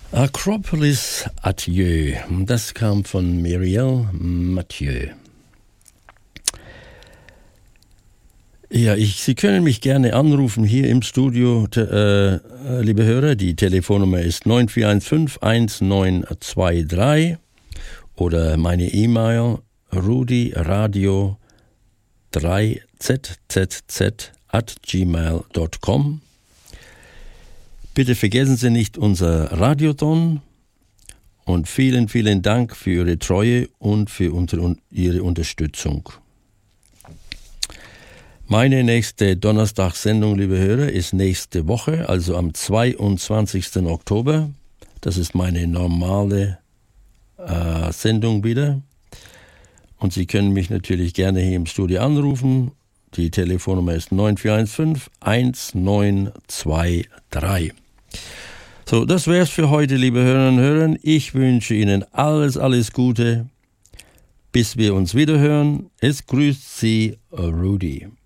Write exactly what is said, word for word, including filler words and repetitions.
Acropolis Adieu, das kam von Muriel Mathieu. Ja, ich, Sie können mich gerne anrufen hier im Studio, te, äh, liebe Hörer. Die Telefonnummer ist neun vier eins fünf eins neun zwei drei oder meine E-Mail rudyradio drei z z z at gmail dot com. Bitte vergessen Sie nicht unser Radioton und vielen, vielen Dank für Ihre Treue und für unter, Ihre Unterstützung. Meine nächste Donnerstagssendung, liebe Hörer, ist nächste Woche, also am zweiundzwanzigsten Oktober. Das ist meine normale äh, Sendung wieder. Und Sie können mich natürlich gerne hier im Studio anrufen. Die Telefonnummer ist neun vier eins fünf eins neun zwei drei. So, das wär's für heute, liebe Hörerinnen und Hörer. Ich wünsche Ihnen alles, alles Gute. Bis wir uns wieder hören. Es grüßt Sie, Rudy.